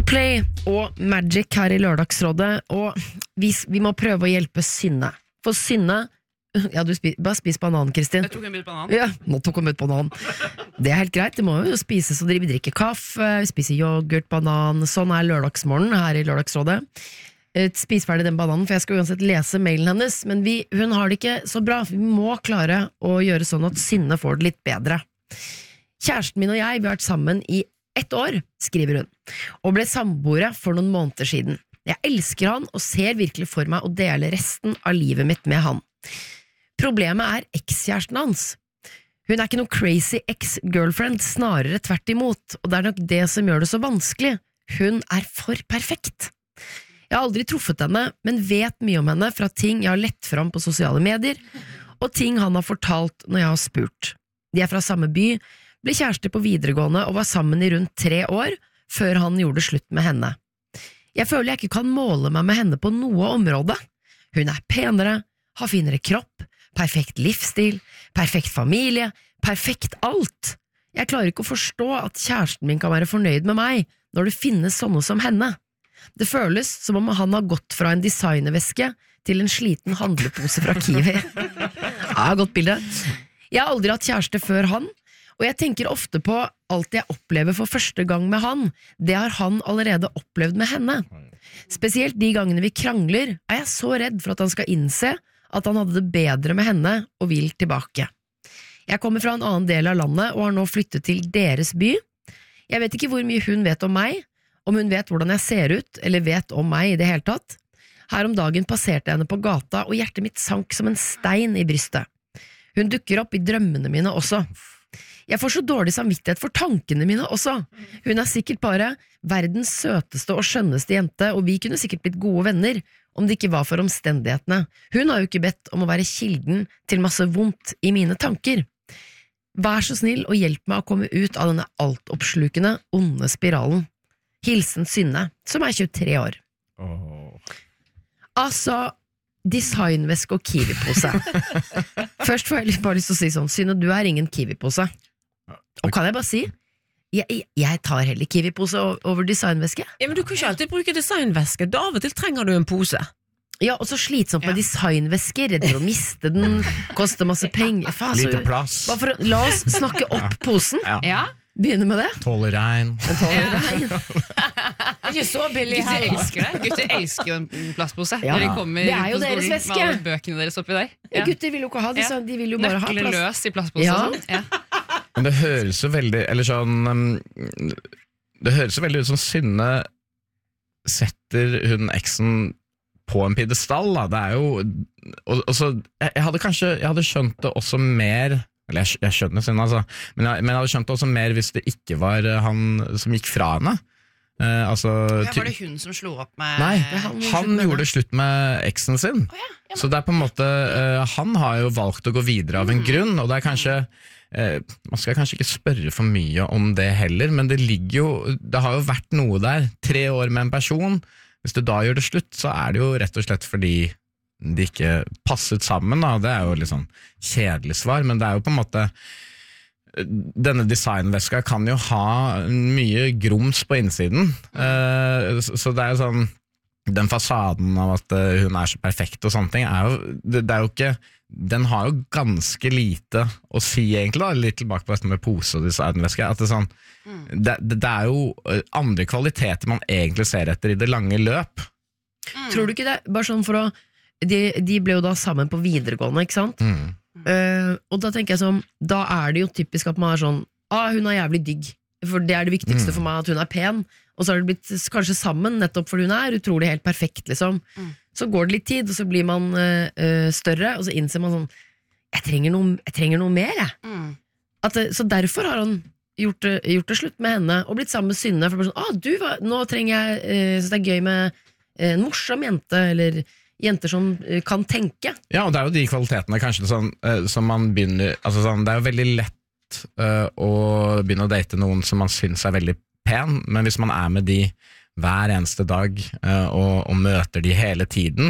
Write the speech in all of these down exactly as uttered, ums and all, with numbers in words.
Coldplay og Magic her i Lørdagsrådet, og vi, vi må prøve å hjelpe Synne. For Synne, ja, du spis, bare spis banan, Kristin. Jeg tok en bit banan. Ja, nå tok hun ut banan. Det er helt greit, det må jo spises, og vi drikker kaffe, vi spiser yoghurt, banan, sånn er lørdagsmorgen her i Lørdagsrådet. Spis ferdig den bananen, for jeg skal uansett lese mailen hennes, men vi, hun har det ikke så bra, vi må klare å gjøre sånn at Synne får det litt bedre. Kjæresten min og jeg, vi har vært sammen i ett år, skriver hun, og ble samboere for noen måneder siden. Jeg elsker han og ser virkelig for meg å dele resten av livet mitt med han. Problemet er ekskjæresten hans. Hun er ikke noe crazy ex-girlfriend, snarere tvert imot, og det er nok det som gjør det så vanskelig. Hun er for perfekt. Jeg har aldri truffet henne, men vet mye om henne fra ting jeg har lett fram på sosiale medier, og ting han har fortalt når jeg har spurt. De er fra samme by, ble kjærester på videregående og var sammen i rundt tre år, før han gjorde slutt med henne. Jeg føler jeg ikke kan måle meg med henne på noe område. Hun er penere, har finere kropp, perfekt livsstil, perfekt familie, perfekt alt. Jeg klarer ikke å forstå at kjæresten min kan være fornøyd med meg når det finnes sånne som henne. Det føles som om han har gått fra en designerveske til en sliten handlepose fra Kiwi. Ja, godt bilde. Jeg har aldri hatt kjæreste før han, og jeg tenker ofte på alt jeg opplever for første gang med han. Det har han allerede opplevd med henne. Spesielt de gangene vi krangler, er jeg så redd for at han skal innse at han hadde det bedre med henne og vil tilbake. Jeg kommer fra en annen del av landet og har nå flyttet til deres by. Jeg vet ikke hvor mye hun vet om meg, om hun vet hvordan jeg ser ut, eller vet om meg i det hele tatt. Her om dagen passerte jeg henne på gata, og hjertet mitt sank som en stein i brystet. Hun dukker opp i drømmene mine også. Jeg får så dårlig samvittighet for tankene mine også. Hun er sikkert bare verdens søteste og skjønneste jente, og vi kunne sikkert blitt gode venner, om det ikke var for omstendighetene. Hun har jo ikke bedt om å være kilden til masse vondt i mine tanker. Vær så snill og hjelp meg å komme ut av denne altoppslukende, onde spiralen. Hilsen Synne, som er tjuetre år. Oh. Altså, designveske og Kiwi-pose. Først får jeg bare lyst til å si sånn, Synne, du er ingen Kiwi-pose. Og kan jeg bare si, jeg, jeg tar heller Kiwi-pose over designveske. Ja, men du kan ikke alltid bruke designveske. Da av og til trenger du en pose. Ja, og så slitsomt med ja. designvesker, redd for å miste den, koster masse penger. Faen, lite plass. For, la oss snakke opp posen. Ja. Ja. Begynne med det. Tåler regn. Tåler regn. Det er ikke så billig her. Gutter elsker det. Gutter elsker jo en plastpose. Ja. Når de kommer det er jo deres veske. med alle bøkene deres oppi der. Ja. Gutter vil jo ikke ha det, så de vil jo bare ha Nøkler plast. løs i plastpose. Ja. Sånn. Ja. Men det høres jo veldig, eller sånn, det høres jo veldig ut som Synne setter hun eksen på en piedestal, da. Det er jo, og, og så, jeg, jeg hadde kanskje, jeg hadde skjønt det også mer, eller jeg, jeg skjønner Synne, altså, men jeg, men jeg hadde skjønt det også mer hvis det ikke var han som gikk fra henne. Eh, altså, ja, var det hun som slo opp med... Nei, han, han gjorde slutt med eksen sin. Oh, ja. Ja, men... Så det er på en måte, uh, han har jo valgt å gå videre av en mm. grunn, og det er kanskje, uh, man skal kanskje ikke spørre for mye om det heller, men det ligger jo, det har jo vært noe der, tre år med en person. Hvis du da gjør det slutt, så er det jo rett og slett fordi de ikke passet sammen, da. Det er jo litt sånn kjedelig svar, men det er jo på en måte, denne designveska kan jo ha mye grums på innsiden, uh, så, så det er jo sånn, den fasaden av at uh, hun er så perfekt og sånne ting, er jo, det, det er jo ikke, den har jo ganske lite å si egentlig da, litt tilbake på dette med pose og designveske, at det er sånn, mm. det, det, det er jo andre kvaliteter man egentlig ser etter i det lange løp. Mm. Tror du ikke det? Bare sånn for å, de, de ble jo da sammen på videregående, ikke sant? Mm. Uh, og da tenker jeg sånn, da er det jo typisk at man er sånn, ah, hun er jævlig digg, for det er det viktigste mm. for meg at hun er pen, og så har det blitt kanskje sammen nettopp fordi hun er utrolig helt perfekt liksom. Mm. Så går det litt tid, og så blir man uh, større, og så innser man sånn, jeg trenger noe, jeg trenger noe mer jeg. Mm. At, så derfor har han gjort, gjort det slutt med henne og blitt sammen med Synne, for bare sånn, ah, du, nå trenger jeg, uh, så det er gøy med uh, en morsom jente, eller jenter som uh, kan tenke. Ja, og det er jo de kvalitetene kanskje sånn, uh, som man begynner, altså sånn, det er jo veldig lett uh, å begynne å date noen som man synes er veldig pen, men hvis man er med de hver eneste dag uh, og, og møter de hele tiden,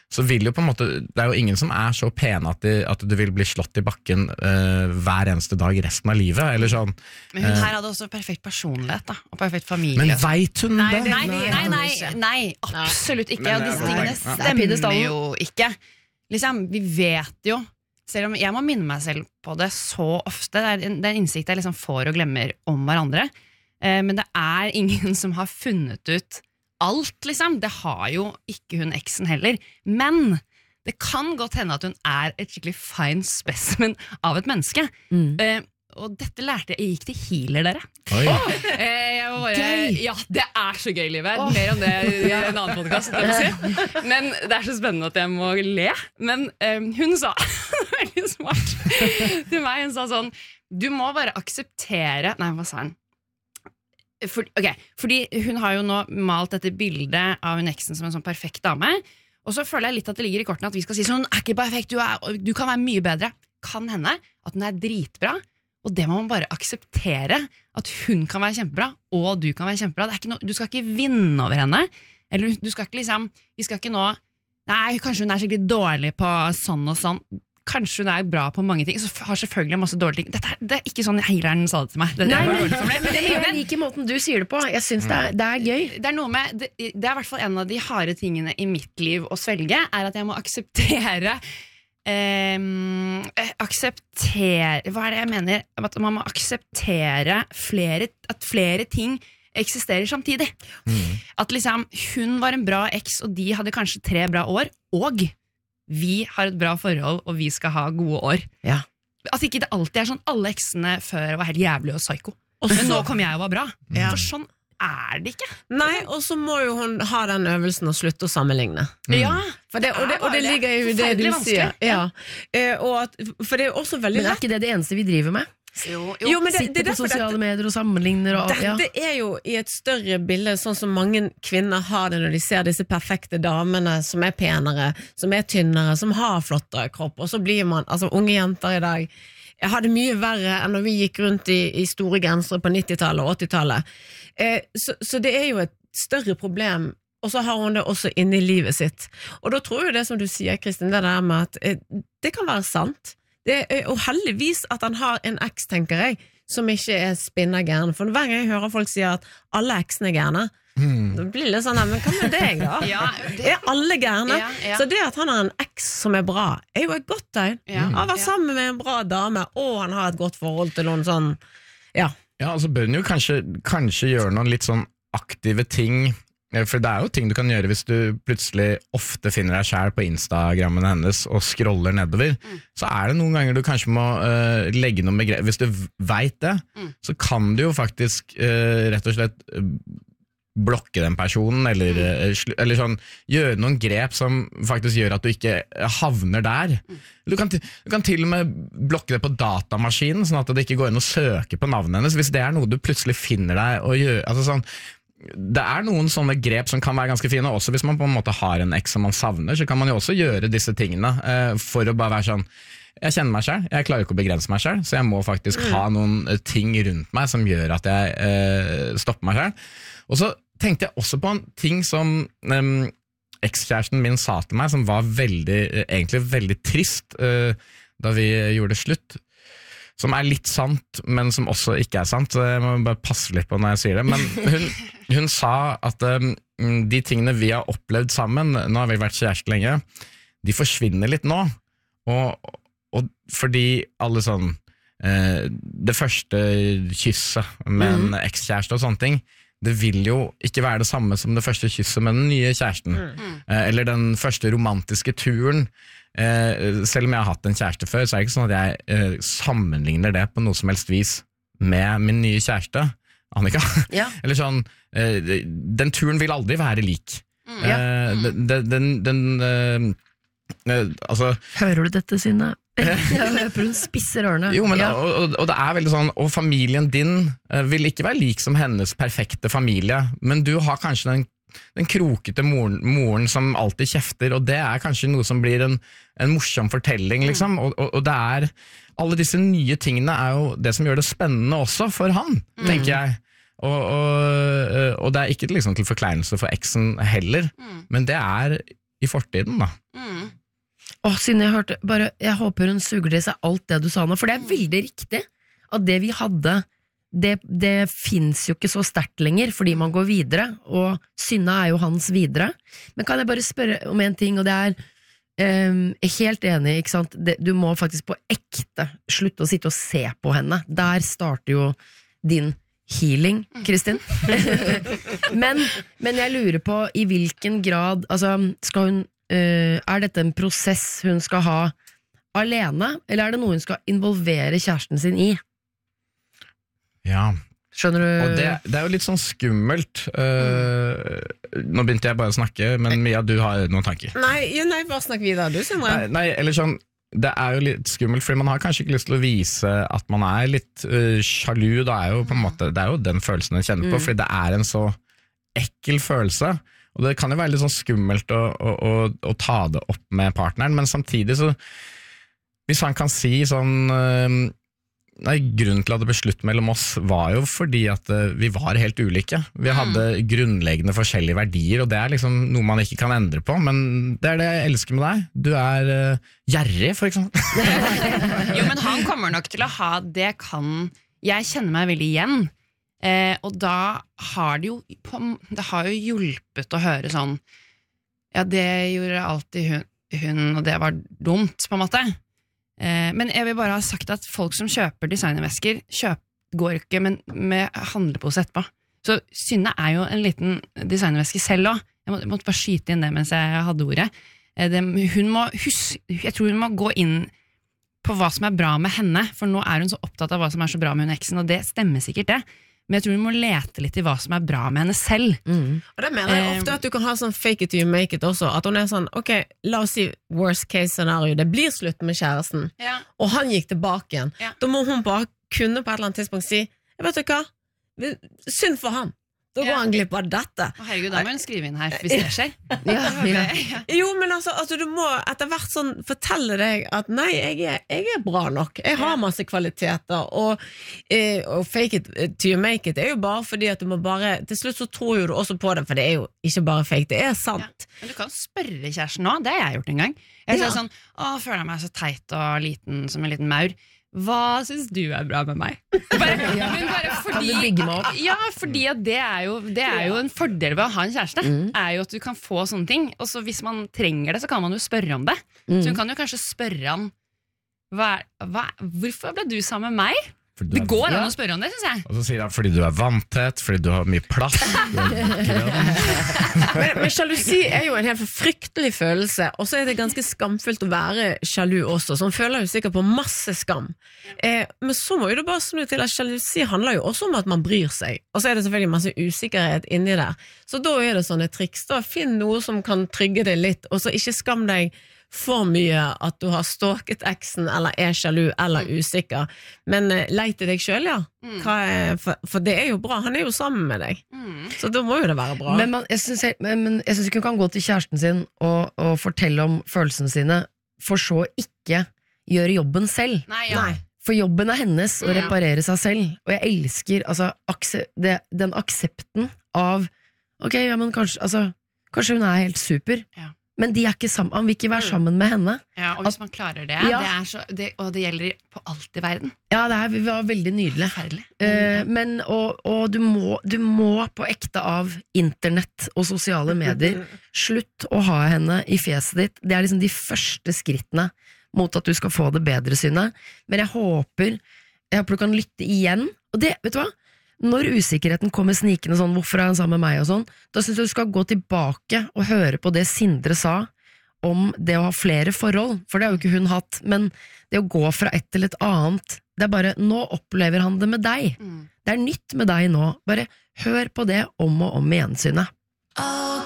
så vil jo på en måte, det er jo ingen som er så pene at, de, at du vil bli slått i bakken uh, hver eneste dag resten av livet, eller sånn. Men hun her hadde også perfekt personlighet da, og perfekt familie. Men vet hun Nei, det? det- Nei, nei, nei, nei, absolutt ikke, og disse tingene stemmer jo ikke. Liksom, vi vet jo, selv om jeg må minne meg selv på det så ofte, det er en, det er en innsikt jeg liksom får og glemmer om hverandre, eh, men det er ingen som har funnet ut alt, liksom. Det har jo ikke hun eksen heller. Men det kan godt hende at hun er et skikkelig fine specimen av et menneske. Mm. Eh, og dette lærte jeg. Jeg gikk til healer, dere. Oi. Eh, jeg var bare, Gøy! Ja, det er så gøy, livet. Mer om det i en annen podcast. Si. Men det er så spennende at jeg må le. Men eh, hun sa, veldig smart, til meg, hun sa sånn, du må bare akseptere, nei, hva sa hun? For, okay, fordi hun har jo nå malt dette bildet av hun eksen som en sånn perfekt dame, og så føler jeg litt at det ligger i kortene at vi skal si sånn, hun er ikke perfekt, du, er, du kan være mye bedre. Kan hende at hun er dritbra, og det må man bare akseptere, at hun kan være kjempebra, og du kan være kjempebra. Det er ikke no, du skal ikke vinne over henne, eller du skal ikke liksom, vi skal ikke nå, nei, kanskje hun er skikkelig dårlig på sånn og sånn, kanskje hun er bra på mange ting, så har selvfølgelig masse dårlige ting. Dette er, det er ikke sånn heileren sa det til meg. Det, Nei, det, men, er dårlig for meg. men jeg liker måten du sier det på. Jeg synes det er, det er gøy. Det er noe med, det, det er i hvert fall en av de harde tingene i mitt liv å svelge, er at jeg må akseptere eh, akseptere, hva er det jeg mener? At man må akseptere flere, at flere ting eksisterer samtidig. Mm. At liksom, hun var en bra eks, og de hadde kanskje tre bra år, og vi har et bra forhold, og vi skal ha gode år. Ja. At ikke det alltid er sånn, alle eksene før var helt jævlig og psyko. Men nå kom jeg og var bra. Ja. For sånn er det ikke. Nei, og så må jo hun ha den øvelsen og slutte å sammenligne. Ja, For det, og, det, og det er bare ligger jo i det du forferdelig vanskelig. sier. Ja. Eh, og at, for det er jo også veldig Men er lett. ikke det det eneste vi driver med? Jo, Jo, men det, det Sitter er på derfor sosiale dette, medier og sammenligner og ja. dette er jo i et større bilde, sånn som mange kvinner har det når de ser disse perfekte damene som er penere, som er tynnere, som har flottere kropp, og så blir man, altså unge jenter i dag, jeg hadde mye verre enn når vi gikk rundt i, i store gensere på nittitallet og åttitallet. Eh, så, så det er jo et større problem, og så har hun det også inne i livet sitt. Og da tror jeg det som du sier, Kristin, det der med at eh, det kan være sant. Det er, og heldigvis at han har en eks, tenker jeg, som ikke er spinner gærne. For hver gang jeg hører folk si at alle eksene er gærne, Mm. da blir det litt sånn, men hva med deg da? Ja, det, Er alle gærne? Ja, ja. Så det at han har en eks som er bra, er jo et godt tegn. Ja, Han har vært ja. sammen med en bra dame, og han har et godt forhold til noen sånn, ja. Ja, altså bør hun jo kanskje, kanskje gjøre noen litt sånn aktive ting, for det er jo ting du kan gjøre hvis du plutselig ofte finner deg selv på Instagrammen hennes og scroller nedover, Mm. så er det noen ganger du kanskje må uh, legge noen begrep, hvis du vet det, Mm. så kan du jo faktisk uh, rett og slett uh, blokke den personen, eller, uh, slu, eller sånn, gjøre noen grep som faktisk gjør at du ikke havner der. Du kan, til, du kan til og med blokke det på datamaskinen, sånn at det ikke går inn å søke på navnet hennes, hvis det er noe du plutselig finner deg å gjøre, altså sånn, det er noen sånne grep som kan være ganske fine, også hvis man på en måte har en eks som man savner, så kan man jo også gjøre disse tingene eh, for å bare være sånn, jeg kjenner meg selv, jeg klarer ikke å begrense meg selv, så jeg må faktisk Mm. ha noen eh, ting rundt meg som gjør at jeg eh, stopper meg selv. Og så tenkte jeg også på en ting som eh, ekskjæresten min sa til meg, som var veldig, eh, egentlig veldig trist eh, da vi gjorde det slutt, som er litt sant, men som også ikke er sant, så jeg må bare passe litt på når jeg sier det. Men hun, hun sa at um, de tingene vi har opplevd sammen, nå har vi vært kjæreste lenge, de forsvinner litt nå. Og, og fordi alle sånn, eh, det første kysset med en Mhm. ekskjæreste og sånne ting, det vil jo ikke være det samme som det første kysset med den nye kjæresten. Eh, eller den første romantiske turen. Eh, selv om jeg har hatt en kjæreste før, så er det ikke sånn at jeg eh, sammenligner det på noe som helst vis med min nye kjæreste, Annika. Ja. Eller sånn, eh, den turen vil aldri være lik. Mm. Eh, den, den, den eh, eh, altså, Hører du dette, Synne? Jeg høper hun spisser ørene. jo, men, ja. og, og, og det er veldig sånn, og familien din eh, vil ikke være lik som hennes perfekte familie, men du har kanskje den, den krokete moren, moren som alltid kjefter, og det er kanskje noe som blir en, en morsom fortelling, liksom, og, og, og det er, alle disse nye tingene er jo det som gjør det spennende også for han, tenker jeg. Og, og, og det er ikke liksom til forkleinelse for eksen heller, Mm. men det er i fortiden da. Mm. Åh, Synne, jeg hørte bare, jeg håper hun suger til seg alt det du sa nå, for det er veldig riktig at det vi hadde, det, det finnes jo ikke så sterkt lenger, fordi man går videre, og Synne er jo hans videre. Men kan jeg bare spørre om en ting, og det er um, helt enig, ikke sant? Det, du må faktisk på ekte slutte å sitte og se på henne. Der starter jo din healing, Kristin. men, men jeg lurer på i hvilken grad, altså skal hun, uh, er dette en prosess hun skal ha alene, eller er det noe hun skal involvere kjæresten sin i? Ja, skjønner du? Og det, det er jo litt sånn skummelt. Uh, nå begynte jeg bare å snakke, men Mia, du har noen tanker. Nei, nei bare snakk videre, du, Sindre. Nei, nei, eller sånn, det er jo litt skummelt, fordi man har kanskje ikke lyst til å vise at man er litt uh, sjalu. Det er jo på en måte, det er jo den følelsen jeg kjenner på, mm. fordi det er en så ekkel følelse. Og det kan jo være litt sånn skummelt å, å, å, å ta det opp med partneren, men samtidig så, hvis han kan si sånn... Uh, Nei, grunnen til at det ble slutt mellom oss var jo fordi at uh, vi var helt ulike. Vi hadde mm. grunnleggende forskjellige verdier, og det er liksom noe man ikke kan endre på, men det er det jeg elsker med deg. Du er uh, gjerrig, for eksempel. Jo, men han kommer nok til å ha, det kan, jeg kjenner meg veldig igjen, eh, og da har det jo, på, det har jo hjulpet å høre sånn, ja, det gjorde alltid hun, hun og det var dumt, på en måte. Men jeg vil bare ha sagt at folk som kjøper designervesker kjøp, går ikke med, med handlepose etterpå. Så Synne er jo en liten designerveske selv også. Jeg må, jeg måtte bare skyte inn det mens jeg hadde ordet. Det, hun må huske, jeg tror hun må gå inn på hva som er bra med henne, for nå er hun så opptatt av hva som er så bra med hun eksen, og det stemmer sikkert det. Men jeg tror hun må lete litt i hva som er bra med henne selv. Mm. Og det mener jeg ofte at du kan ha sånn fake it till you make it også, at hun er sånn, ok, la oss si worst case scenario, det blir slutt med kjæresten, ja. og han gikk tilbake igjen. Ja. Da må hun bare kunne på et eller annet tidspunkt si, jeg vet du hva, synd for han. Da går ja. han glipp av dette. Å, herregud, da må hun skrive inn her hvis det skjer. ja, ja. Jo, men altså, altså, du må etter hvert sånn fortelle deg at nei, jeg er, jeg er bra nok. Jeg har masse kvaliteter, og, eh, og fake it till you make it er jo bare fordi at du må bare, til slutt så tror jo du også på det, for det er jo ikke bare fake, det er sant. Ja. Men du kan spørre kjæresten nå, det har jeg gjort en gang. Jeg Ja. sa sånn, å, føler jeg meg så teit og liten som en liten maur. Hva synes du er bra med meg? Bare, Ja. men bare fordi, Kan du bygge meg opp? Ja, fordi at det er jo, det er jo en fordel ved å ha en kjæreste, Mm. er jo at du kan få sånne ting, og så hvis man trenger det, så kan man jo spørre om det. Mm. Så hun kan jo kanskje spørre han, hva, hva, hvorfor ble du sammen med meg? Fordi du Det er- går an Ja. å spørre om det, synes jeg. Og så sier han fordi du er vanntett, fordi du har mye plass. Du er grønn. Men, men sjalusi er jo en helt fryktelig følelse, og så er det ganske skamfullt å være sjalu også, så hun føler jo sikkert på masse skam. Eh, men så må jo det bare snu til at sjalusi handler jo også om at man bryr seg, og så er det selvfølgelig masse usikkerhet inni der. Så da er det sånne triks, da finn noe som kan trygge deg litt, og så ikke skam deg for mye at du har stalket eksen, eller er sjalu, eller usikker. Men eh, leit i deg selv, ja. Hva er, for, for det er jo bra, han er jo sammen med deg. Mm. Så da må jo det være bra. Men, man, jeg synes, jeg, men, men jeg synes ikke hun kan gå til kjæresten sin og, og fortelle om følelsene sine, for så ikke gjøre jobben selv. Nei, ja. Nei. For jobben er hennes å Ja. reparere seg selv. Og jeg elsker altså, akse, det, den aksepten av ok, ja, men kanskje, altså, kanskje hun er helt super, Ja. men de er ikke sammen, han vil ikke være Mm. sammen med henne. Ja, og hvis man klarer det, Ja. det er så, det, og det gjelder på alt i verden. Ja, det her var veldig nydelig. Forferdelig. Eh, men, og, og du, må, du må på ekte av internett og sosiale medier slutt å ha henne i fjeset ditt. Det er liksom de første skrittene mot at du skal få det bedre, Synne. Men jeg håper Jeg håper du kan lytte igjen. Og det, vet du hva? Når usikkerheten kommer snikende sånn, hvorfor er han sammen med meg og sånn, da synes jeg du skal gå tilbake og høre på det Sindre sa om det å ha flere forhold, for det har jo ikke hun hatt, men det å gå fra ett til et annet, det er bare, nå opplever han det med deg. Mm. Det er nytt med deg nå. Bare hør på det om og om igjen, Synne. Oh,